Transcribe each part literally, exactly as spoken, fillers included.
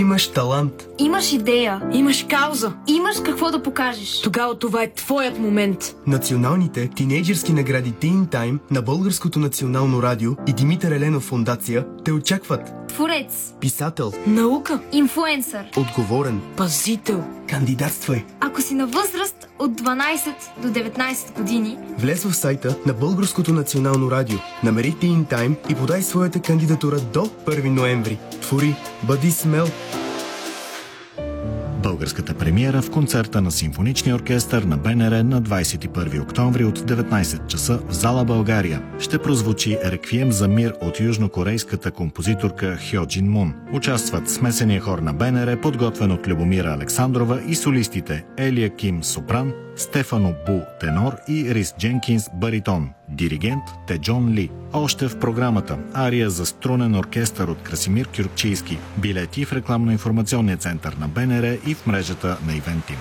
имаш талант. Имаш идея. Имаш кауза. Имаш какво да покажеш. Тогава това е твоят момент. Националните тинейджърски награди Teen Time на Българското национално радио и Димитър Еленов фондация те очакват. Творец. Писател. Наука. Инфлуенсър. Отговорен. Пазител. Кандидатствай. Ако си на възраст от дванайсет до деветнайсет години, влез в сайта на Българското национално радио, намери Teen Time и подай своята кандидатура до първи ноември. Твори, бъди смел. Българската премиера в концерта на Симфоничния оркестър на БНР на двайсет и първи октомври от деветнайсет часа в зала България. Ще прозвучи Реквием за мир от южнокорейската композиторка Хьо Джин Мун. Участват смесения хор на БНР, подготвен от Любомира Александрова, и солистите Елия Ким сопран, Стефано Бу тенор и Рис Дженкинс баритон. Диригент Теджон Ли. Още в програмата ария за струнен оркестър от Красимир Кюркчийски. Билети в рекламно-информационния център на БНР и в мрежата на Ивентим.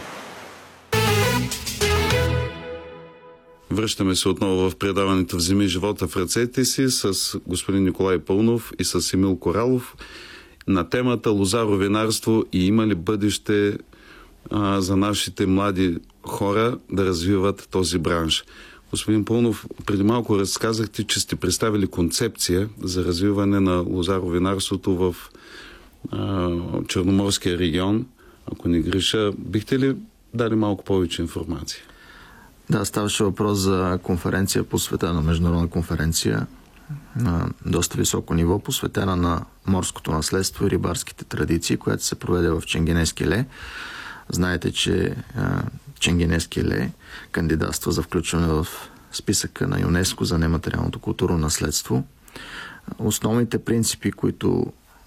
Връщаме се отново в предаването "Вземи живота в ръцете си" с господин Николай Пълнов и с Емил Коралов на темата лозаро-винарство и има ли бъдеще а, за нашите млади хора да развиват този бранш. Господин Пълнов, преди малко разказахте, че сте представили концепция за развиване на лозаро-винарството в а, Черноморския регион. Ако не греша, бихте ли дали малко повече информация? Да, ставаше въпрос за конференция, посветена, международна конференция на доста високо ниво, посветена на морското наследство и рибарските традиции, която се проведе в Ченгенески ле. Знаете, че а, Ченгенески ле кандидатства за включване в списъка на ЮНЕСКО за нематериалното културно наследство. Основните принципи, които